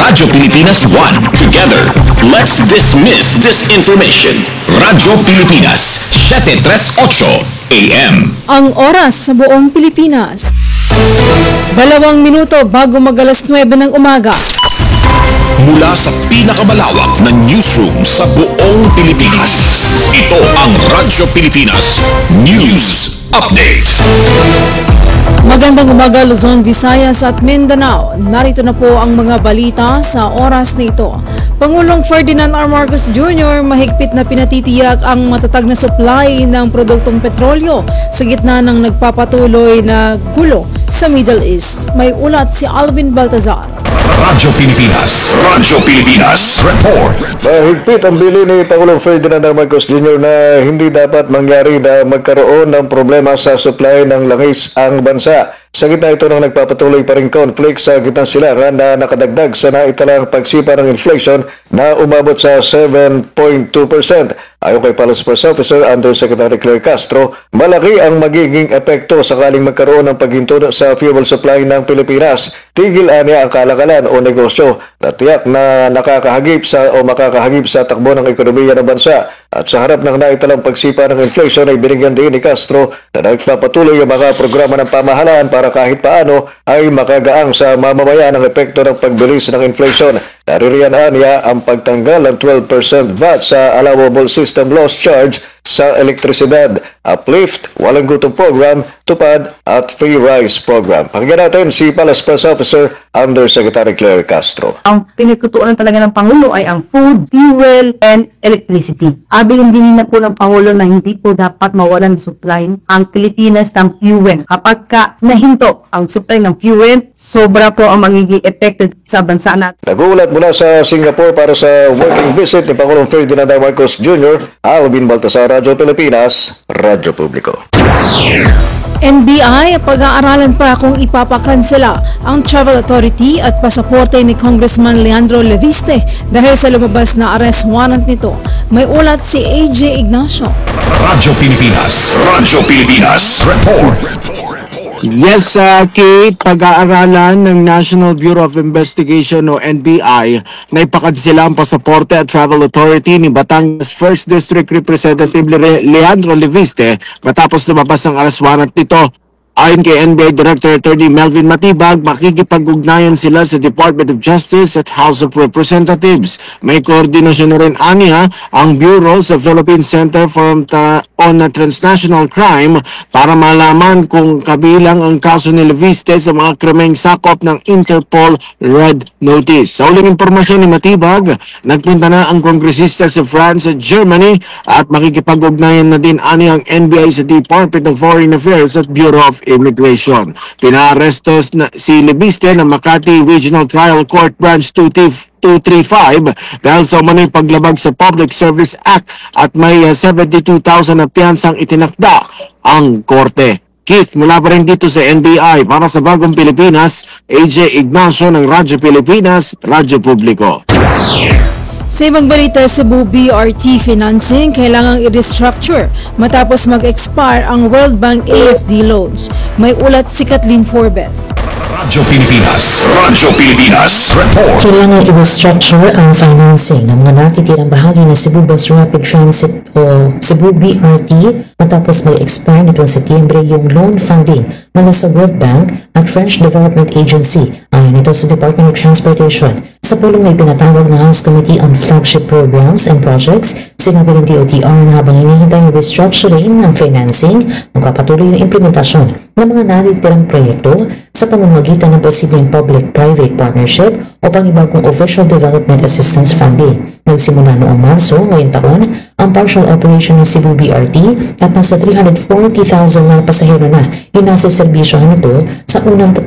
Radyo Pilipinas 1. Together, let's dismiss disinformation. Radyo Pilipinas, 738 AM. Ang oras sa buong Pilipinas. 2 minuto bago mag-alas 9 ng umaga. Mula sa pinakamalawak na newsroom sa buong Pilipinas. Ito ang Radyo Pilipinas News Update. Magandang umaga Luzon, Visayas at Mindanao. Narito na po ang mga balita sa oras na ito. Pangulong Ferdinand R. Marcos Jr. mahigpit na pinatitiyak ang matatag na supply ng produktong petrolyo sa gitna ng nagpapatuloy na gulo sa Middle East. May ulat si Alvin Baltazar. Radyo Pilipinas. Radyo Pilipinas. Report. Mahigpit ang bili ni Pangulong Ferdinand R. Marcos Jr. na hindi dapat mangyari na magkaroon ng problema sa supply ng langis ang bansa. Sa gitna ito ng nagpapatuloy pa rin conflict sa gitna silangan na nakadagdag sa naitalang pagsipa ng inflation na umabot sa 7.2%. Ayon kay Police Press Officer Undersecretary Claire Castro, malaki ang magiging epekto sakaling magkaroon ng paghinto sa fuel supply ng Pilipinas. Tigil niya ang kalakalan o negosyo na tiyak na makakahagip sa takbo ng ekonomiya ng bansa. At sa harap ng naitalang pagsipa ng inflation ay binigyan din ni Castro na nagpapatuloy ang mga programa ng pamahalaan para kahit paano ay makagaang sa mamamayan ang epekto ng pagbilis ng inflation. Naririyan niya ang pagtanggal ng 12% VAT sa allowable system loss charge sa elektrisidad, uplift, walang gutom program, tupad at free rice program. Pakinggan natin si Palace Press Officer Undersecretary Claire Castro. Ang pinagkutuunan talaga ng Pangulo ay ang food, fuel, and electricity. Abilin din na po ng Pangulo na hindi po dapat mawalan ng supply ang Pilipinas ng fuel. Kapag nahinto ang supply ng fuel, sobra po ang magiging affected sa bansa natin. Nagulat mula sa Singapore para sa working visit ni Pangulong Ferdinand R. Marcos Jr., Alvin Baltasar, Radyo Pilipinas, Radyo Publiko. NBI, pag-aaralan pa kung ipapakansela ang Travel Authority at pasaporte ni Congressman Leandro Leviste dahil sa lumabas na arrest warrant nito. May ulat si AJ Ignacio. Radyo Pilipinas. Radyo Pilipinas. Report. Yes, Kate, pag-aaralan ng National Bureau of Investigation o NBI na ipakansela ang pasaporte at Travel Authority ni Batangas 1st District Representative Leandro Leviste matapos lumabas ang arrest warrant nito. Ayon kay NBI Director Attorney Melvin Matibag, makikipag-ugnayan sila sa Department of Justice at House of Representatives. May koordinasyon na rin aniya ang Bureau sa Philippine Center on Transnational Crime para malaman kung kabilang ang kaso ni Leviste sa mga krimeng sakop ng Interpol Red Notice. Sa uling impormasyon ni Matibag, nagpunta na ang kongresista sa France at Germany at makikipag-ugnayan na din aniya ang NBI sa Department of Foreign Affairs at Bureau of Immigration. Pinaaresto si Leviste ng Makati Regional Trial Court Branch 235 dahil sa umano'y paglabag sa Public Service Act at may 72,000 na piyansang itinakda ang korte. Keith, mula pa rin dito sa NBI para sa Bagong Pilipinas, AJ Ignacio ng Radyo Pilipinas, Radyo Publiko. Sa ibang balita, Cebu BRT financing kailangang i-restructure matapos mag-expire ang World Bank AFD loans. May ulat si Kathleen Forbes. Radyo Pilipinas. Radyo Pilipinas. Report. Kailangan i-restructure ang financing ng mga natitirang bahagi ng Cebu Bus Rapid Transit o Cebu BRT matapos mag-expire nitong Setyembre yung loan funding mula sa World Bank at French Development Agency. Ayon ito sa Department of Transportation. Sa pulong may pinatawag na House Committee on Flagship Programs and Projects, sinabi ng DOTR na habang hinihintay ang restructuring ng financing, magpapatuloy ang implementasyon ng mga natitirang proyekto sa pamamagitan ng posibleng public-private partnership o pangibagong official development assistance funding. Nagsimula noong Marso ngayong taon ang partial operation ng Cebu BRT at nasa 340,000 na pasahero na inasa serbisyohan nito sa unang